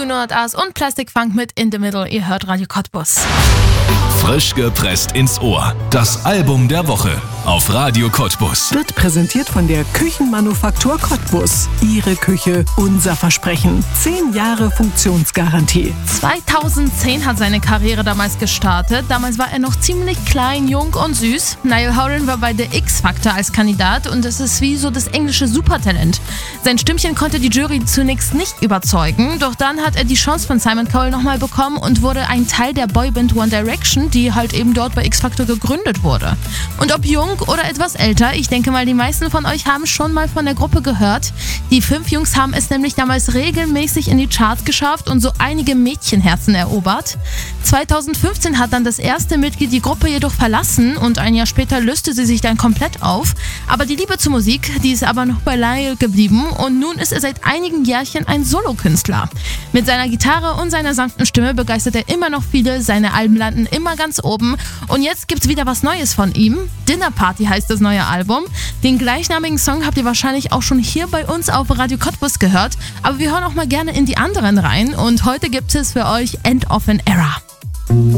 908 und Plastic Funk mit In the Middle. Ihr hört Radio Cottbus. Frisch gepresst ins Ohr. Das Album der Woche auf Radio Cottbus. Wird präsentiert von der Küchenmanufaktur Cottbus. Ihre Küche, unser Versprechen. 10 Jahre Funktionsgarantie. 2010 hat seine Karriere damals gestartet. Damals war er noch ziemlich klein, jung und süß. Niall Horan war bei der X-Factor als Kandidat und das ist wie so das englische Supertalent. Sein Stimmchen konnte die Jury zunächst nicht überzeugen, doch dann hat er die Chance von Simon Cowell nochmal bekommen und wurde ein Teil der Boyband One Direction, die halt eben dort bei X-Factor gegründet wurde. Und ob jung oder etwas älter, ich denke mal, die meisten von euch haben schon mal von der Gruppe gehört. Die 5 Jungs haben es nämlich damals regelmäßig in die Charts geschafft und so einige Mädchenherzen erobert. 2015 hat dann das erste Mitglied die Gruppe jedoch verlassen und ein Jahr später löste sie sich dann komplett auf. Aber die Liebe zur Musik, die ist aber noch bei Niall geblieben und nun ist er seit einigen Jährchen ein Solokünstler. Mit seiner Gitarre und seiner sanften Stimme begeistert er immer noch viele, seine Alben landen immer ganz oben und jetzt gibt's wieder was Neues von ihm. Dinner Party heißt das neue Album. Den gleichnamigen Song habt ihr wahrscheinlich auch schon hier bei uns auf Radio Cottbus gehört, aber wir hören auch mal gerne in die anderen rein und heute gibt es für euch End of an Era.